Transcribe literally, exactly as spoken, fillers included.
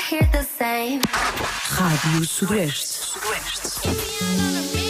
hear the same. Rádio Sudoeste. If you're gonna be